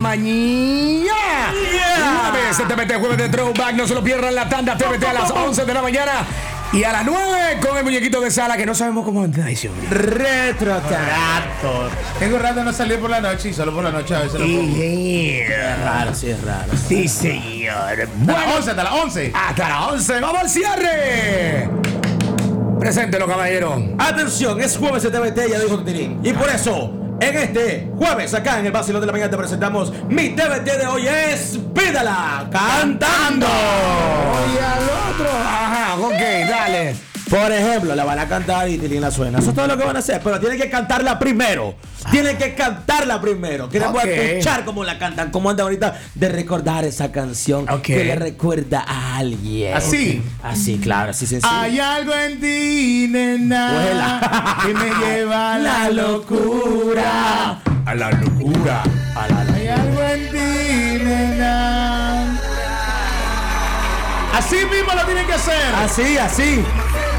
mañana. Jueves, TVT, jueves de Throwback. No se lo pierdan la tanda TVT a las 11 de la mañana. Y a las 9 con el muñequito de sala que no sabemos cómo anda. Retrotrato. Tengo rato de no salir por la noche y solo por la noche a veces lo pongo. Es raro, sí es raro. Sí, señor. Hasta las 11. Hasta las 11. ¡Vamos al cierre! Preséntelo, caballero. Atención, es jueves de TVT, ya dijo Tirín. Y por eso, en este jueves, acá en el Vacilón de la Mañana, te presentamos mi TVT de hoy es Pídala Cantando. Y al otro. Ajá, ok, dale. Por ejemplo, la van a cantar y Tilín la suena. Eso es todo lo que van a hacer, pero tienen que cantarla primero. Tienen que cantarla primero. Queremos escuchar cómo la cantan, cómo andan ahorita de recordar esa canción que le recuerda a alguien. Así. Así, claro, así sencillo. Hay algo en ti, nena, que me lleva a la locura. A la locura. Hay algo en ti, nena. Así mismo lo tienen que hacer. Así, así.